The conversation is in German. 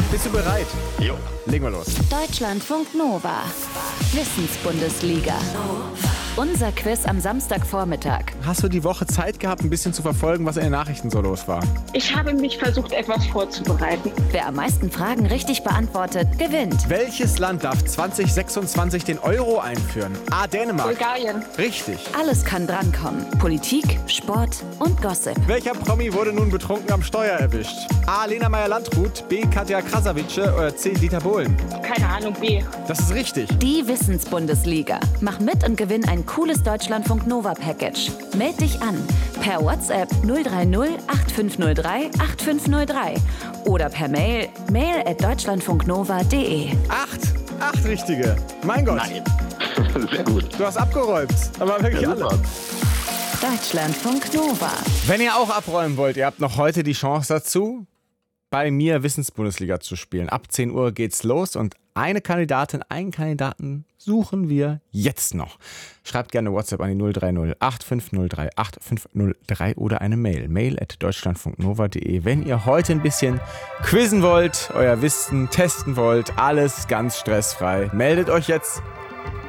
Bist du bereit? Jo. Legen wir los. Deutschlandfunk Nova. Wissensbundesliga. Unser Quiz am Samstagvormittag. Hast du die Woche Zeit gehabt, ein bisschen zu verfolgen, was in den Nachrichten so los war? Ich habe mich versucht, etwas vorzubereiten. Wer am meisten Fragen richtig beantwortet, gewinnt. Welches Land darf 2026 den Euro einführen? A. Dänemark. Bulgarien. Richtig. Alles kann drankommen. Politik, Sport und Gossip. Welcher Promi wurde nun betrunken am Steuer erwischt? A. Lena Meyer-Landrut, B. Katja Krasavice oder C. Dieter Bohlen? Keine Ahnung, B. Das ist richtig. Die Wissensbundesliga. Mach mit und gewinn ein cooles Deutschlandfunk Nova Package. Meld dich an per WhatsApp 030 8503 8503 oder per Mail mail@deutschlandfunknova.de. Acht richtige. Mein Gott. Nein. Sehr gut. Du hast abgeräumt. Aber wirklich Ja, alle. super. Deutschlandfunk Nova. Wenn ihr auch abräumen wollt, ihr habt noch heute die Chance dazu, bei mir Wissensbundesliga zu spielen. Ab 10 Uhr geht's los und eine Kandidatin, einen Kandidaten suchen wir jetzt noch. Schreibt gerne WhatsApp an die 030 8503 8503 oder eine mail@deutschlandfunknova.de. Wenn ihr heute ein bisschen quizzen wollt, euer Wissen testen wollt, alles ganz stressfrei, meldet euch jetzt